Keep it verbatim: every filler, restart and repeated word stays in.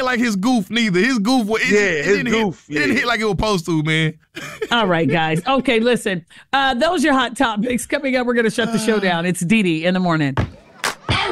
ain't like his goof neither. His goof was, it, Yeah, it his didn't goof, Hit, It didn't yeah. hit like it was supposed to, man. All right, guys. Okay, listen. Uh, those are your hot topics. Coming up, we're going to shut the show down. It's Dee Dee in the morning.